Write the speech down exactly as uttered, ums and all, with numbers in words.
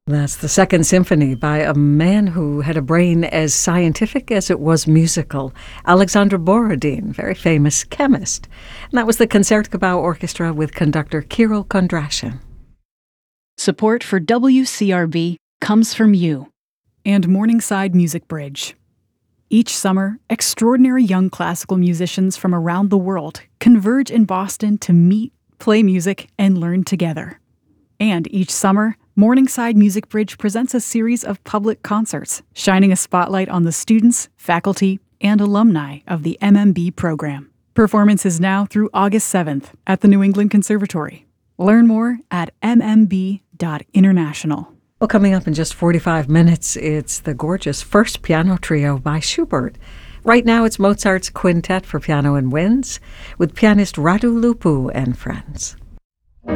That's the Second Symphony by a man who had a brain as scientific as it was musical, Alexander Borodin, very famous chemist. And that was the Concertgebouw Orchestra with conductor Kirill Kondrashin. Support for W C R B comes from you and Morningside Music Bridge. Each summer, extraordinary young classical musicians from around the world converge in Boston to meet, play music, and learn together. And each summer, Morningside Music Bridge presents a series of public concerts, shining a spotlight on the students, faculty, and alumni of the M M B program. Performance is now through August seventh at the New England Conservatory. Learn more at m m b dot international. Well, coming up in just forty-five minutes, it's the gorgeous First Piano Trio by Schubert. Right now, it's Mozart's Quintet for Piano and Winds with pianist Radu Lupu and friends.